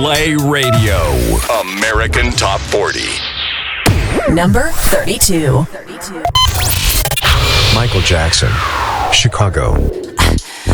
Play Radio. American Top 40. Number 32. Michael Jackson, Chicago.